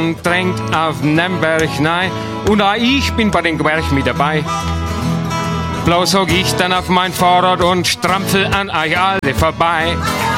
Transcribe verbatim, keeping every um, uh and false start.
drängt auf Nürnberg nein. Und auch ich bin bei den Gewerk mit dabei. Bloß hock ich dann auf mein Fahrrad und strampel an euch alle vorbei.